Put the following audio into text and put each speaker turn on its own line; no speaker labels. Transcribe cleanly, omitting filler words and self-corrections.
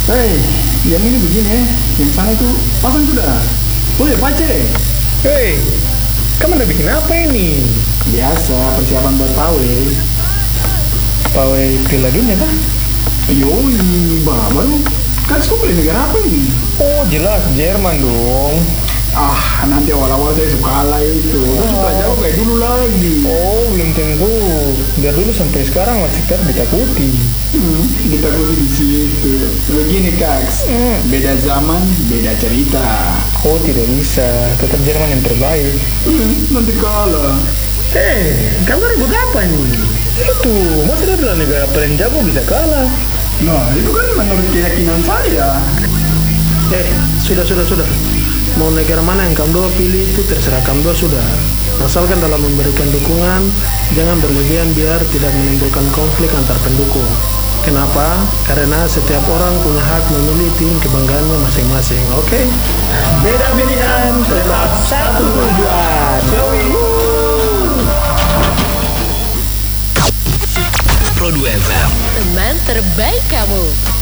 Hei, yang ini begini ya. Yang sana itu pasang sudah. Boleh pace.
Hei, kamu udah bikin apa ini?
Biasa persiapan buat pawai.
Pawai Piala Dunia kan?
Yoi, baru. Kan skup negara apa ini?
Oh, jelas Jerman dong.
Ah, nanti awal-awal saya suka kalah itu. Kan suka jauh kayak dulu lagi.
Oh, belum tentu. Biar dulu sampai sekarang masih tetap ditakuti.
Ditakuti di situ. Begini, Kaks. Beda zaman, beda cerita.
Oh, tidak bisa. Tetap Jerman yang terbaik.
Nanti kalah.
Kamu ribut apa nih? Itu, masa dia bilang negara paling jago bisa kalah?
Nah, itu kan menurut keyakinan saya.
Sudah. Mau negara mana yang kamu dua pilih itu terserah kamu dua sudah. Asalkan dalam memberikan dukungan, jangan berlebihan biar tidak menimbulkan konflik antar pendukung. Kenapa? Karena setiap orang punya hak memilih tim kebanggaannya masing-masing, oke?
Beda pilihan, tetap satu tujuan.
Pro 2 FM.
Teman terbaik kamu.